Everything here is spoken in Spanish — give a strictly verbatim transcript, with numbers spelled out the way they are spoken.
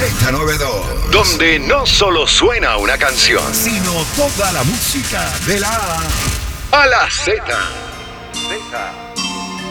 Z noventa y dos. Donde no solo suena una canción, sino toda la música de la A a la Z. Z.